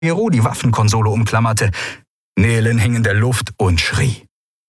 Peru die Waffenkonsole umklammerte. Nelen hing in der Luft und schrie.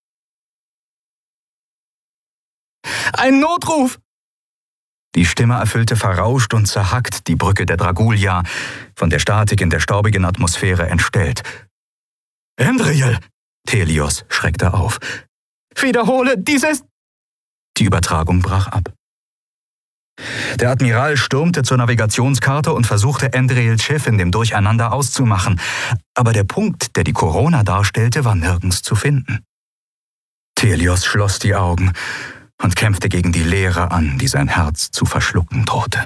»Ein Notruf!« Die Stimme erfüllte verrauscht und zerhackt die Brücke der Dragulia, von der Statik in der staubigen Atmosphäre entstellt. »Endriel!« Thelios schreckte auf. »Wiederhole, dieses...« Die Übertragung brach ab. Der Admiral stürmte zur Navigationskarte und versuchte, Endriels Schiff in dem Durcheinander auszumachen, aber der Punkt, der die Corona darstellte, war nirgends zu finden. Thelios schloss die Augen und kämpfte gegen die Leere an, die sein Herz zu verschlucken drohte.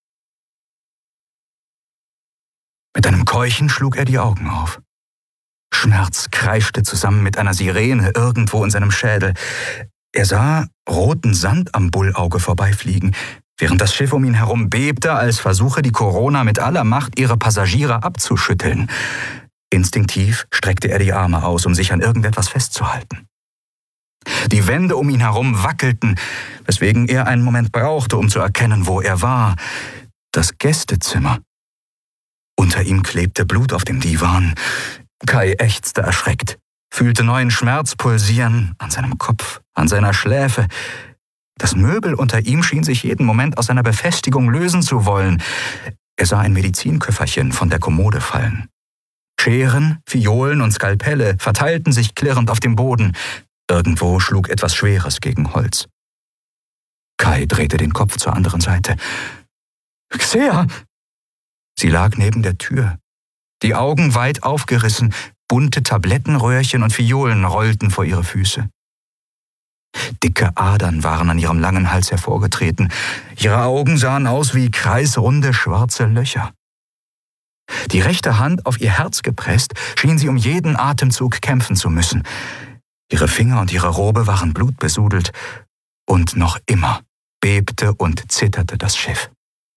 Mit einem Keuchen schlug er die Augen auf. Schmerz kreischte zusammen mit einer Sirene irgendwo in seinem Schädel. Er sah roten Sand am Bullauge vorbeifliegen, während das Schiff um ihn herum bebte, als versuche die Corona mit aller Macht ihre Passagiere abzuschütteln. Instinktiv streckte er die Arme aus, um sich an irgendetwas festzuhalten. Die Wände um ihn herum wackelten, weswegen er einen Moment brauchte, um zu erkennen, wo er war. Das Gästezimmer. Unter ihm klebte Blut auf dem Divan. Kai ächzte erschreckt, fühlte neuen Schmerz pulsieren an seinem Kopf, an seiner Schläfe. Das Möbel unter ihm schien sich jeden Moment aus seiner Befestigung lösen zu wollen. Er sah ein Medizinköfferchen von der Kommode fallen. Scheren, Fiolen und Skalpelle verteilten sich klirrend auf dem Boden. Irgendwo schlug etwas Schweres gegen Holz. Kai drehte den Kopf zur anderen Seite. »Xea!« Sie lag neben der Tür. Die Augen weit aufgerissen, bunte Tablettenröhrchen und Fiolen rollten vor ihre Füße. Dicke Adern waren an ihrem langen Hals hervorgetreten. Ihre Augen sahen aus wie kreisrunde schwarze Löcher. Die rechte Hand auf ihr Herz gepresst, schien sie um jeden Atemzug kämpfen zu müssen. Ihre Finger und ihre Robe waren blutbesudelt, und noch immer bebte und zitterte das Schiff.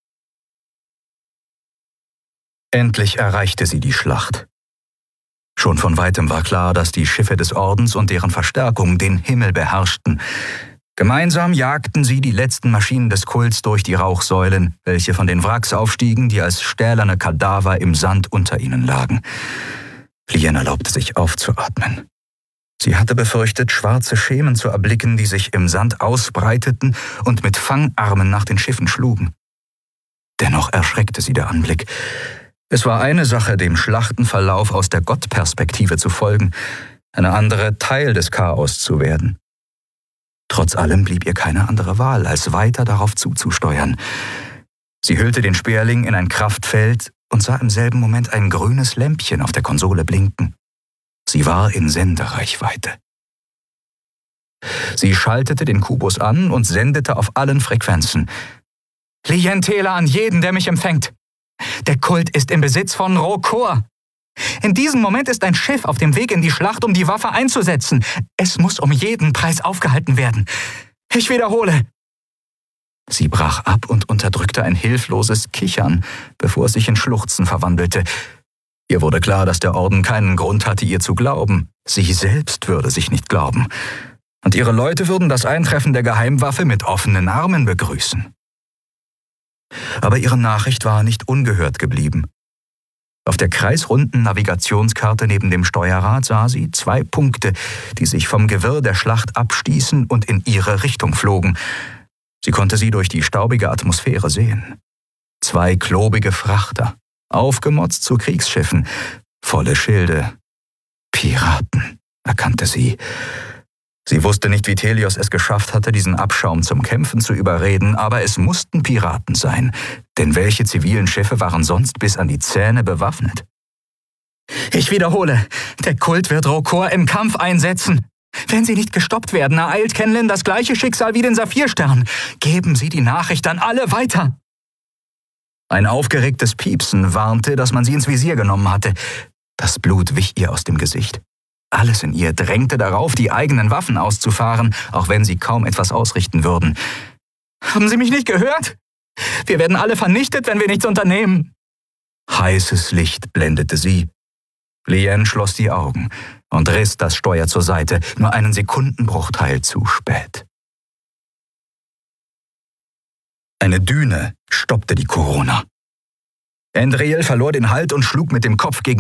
Endlich erreichte sie die Schlacht. Schon von weitem war klar, dass die Schiffe des Ordens und deren Verstärkung den Himmel beherrschten. Gemeinsam jagten sie die letzten Maschinen des Kults durch die Rauchsäulen, welche von den Wracks aufstiegen, die als stählerne Kadaver im Sand unter ihnen lagen. Lien erlaubte sich aufzuatmen. Sie hatte befürchtet, schwarze Schemen zu erblicken, die sich im Sand ausbreiteten und mit Fangarmen nach den Schiffen schlugen. Dennoch erschreckte sie der Anblick. Es war eine Sache, dem Schlachtenverlauf aus der Gottperspektive zu folgen, eine andere, Teil des Chaos zu werden. Trotz allem blieb ihr keine andere Wahl, als weiter darauf zuzusteuern. Sie hüllte den Sperling in ein Kraftfeld und sah im selben Moment ein grünes Lämpchen auf der Konsole blinken. Sie war in Sendereichweite. Sie schaltete den Kubus an und sendete auf allen Frequenzen. »Lien Tela an jeden, der mich empfängt. Der Kult ist im Besitz von Rokor. In diesem Moment ist ein Schiff auf dem Weg in die Schlacht, um die Waffe einzusetzen. Es muss um jeden Preis aufgehalten werden. Ich wiederhole.« Sie brach ab und unterdrückte ein hilfloses Kichern, bevor es sich in Schluchzen verwandelte. Ihr wurde klar, dass der Orden keinen Grund hatte, ihr zu glauben. Sie selbst würde sich nicht glauben. Und ihre Leute würden das Eintreffen der Geheimwaffe mit offenen Armen begrüßen. Aber ihre Nachricht war nicht ungehört geblieben. Auf der kreisrunden Navigationskarte neben dem Steuerrad sah sie 2 Punkte, die sich vom Gewirr der Schlacht abstießen und in ihre Richtung flogen. Sie konnte sie durch die staubige Atmosphäre sehen. 2 klobige Frachter, aufgemotzt zu Kriegsschiffen, volle Schilde. Piraten, erkannte sie. Sie wusste nicht, wie Thelios es geschafft hatte, diesen Abschaum zum Kämpfen zu überreden, aber es mussten Piraten sein, denn welche zivilen Schiffe waren sonst bis an die Zähne bewaffnet? »Ich wiederhole, der Kult wird Rokor im Kampf einsetzen. Wenn sie nicht gestoppt werden, ereilt Kenlin das gleiche Schicksal wie den Saphirstern. Geben Sie die Nachricht an alle weiter!« Ein aufgeregtes Piepsen warnte, dass man sie ins Visier genommen hatte. Das Blut wich ihr aus dem Gesicht. Alles in ihr drängte darauf, die eigenen Waffen auszufahren, auch wenn sie kaum etwas ausrichten würden. »Haben Sie mich nicht gehört? Wir werden alle vernichtet, wenn wir nichts unternehmen!« Heißes Licht blendete sie. Lien schloss die Augen und riss das Steuer zur Seite, nur einen Sekundenbruchteil zu spät. Eine Düne stoppte die Corona. Endriel verlor den Halt und schlug mit dem Kopf gegen